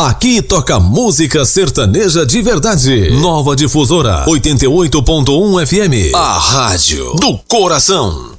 Aqui toca música sertaneja de verdade. Nova Difusora 88.1 FM. A rádio do coração.